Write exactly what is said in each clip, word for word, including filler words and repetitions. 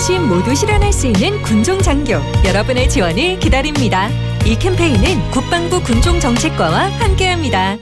어르신 모두 실현할 수 있는 군종장교, 여러분의 지원을 기다립니다. 이 캠페인은 국방부 군종정책과와 함께합니다.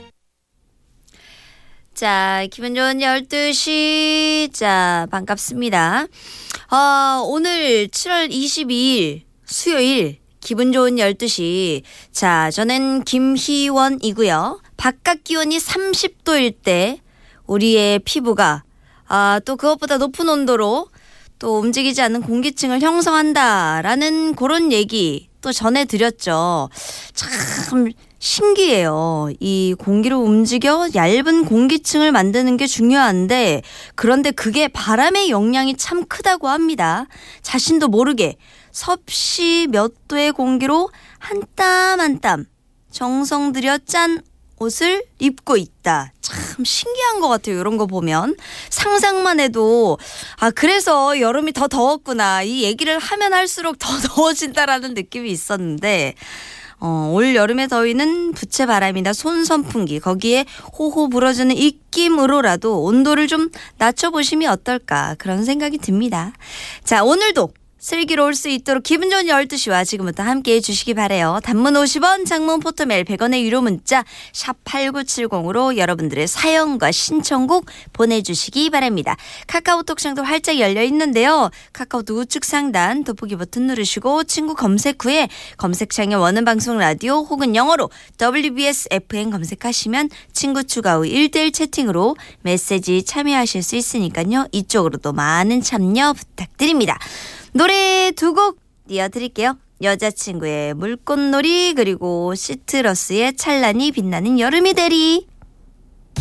자, 기분 좋은 열두 시. 자, 반갑습니다. 어, 오늘 칠월 이십이일 수요일 기분 좋은 열두 시. 자, 저는 김희원이고요. 바깥 기온이 삼십 도일 때 우리의 피부가 아, 또 그것보다 높은 온도로 또 움직이지 않는 공기층을 형성한다라는 그런 얘기 또 전해드렸죠. 참 신기해요. 이 공기를 움직여 얇은 공기층을 만드는 게 중요한데 그런데 그게 바람의 영향이 참 크다고 합니다. 자신도 모르게 섭씨 몇 도의 공기로 한 땀 한 땀 정성 들여 짠 옷을 입고 있다. 참 신기한 것 같아요. 이런 거 보면 상상만 해도 아 그래서 여름이 더 더웠구나. 이 얘기를 하면 할수록 더 더워진다라는 느낌이 있었는데 어, 올 여름의 더위는 부채바람이나 손선풍기 거기에 호호 불어주는 입김으로라도 온도를 좀 낮춰보시면 어떨까 그런 생각이 듭니다. 자, 오늘도 슬기로울 수 있도록 기분 좋은 열두 시와 지금부터 함께해 주시기 바라요. 단문 오십 원, 장문 포토메일 백 원의 유료 문자 샵 팔구칠공으로 여러분들의 사연과 신청곡 보내주시기 바랍니다. 카카오톡 창도 활짝 열려 있는데요. 카카오톡 우측 상단 돋보기 버튼 누르시고 친구 검색 후에 검색창에 원하는 방송 라디오 혹은 영어로 더블유비에스 에프엠 검색하시면 친구 추가 후 일 대일 채팅으로 메시지 참여하실 수 있으니까요. 이쪽으로도 많은 참여 부탁드립니다. 노래 두 곡 띄워드릴게요. 여자친구의 물꽃놀이 그리고 시트러스의 찬란히 빛나는 여름이 되리.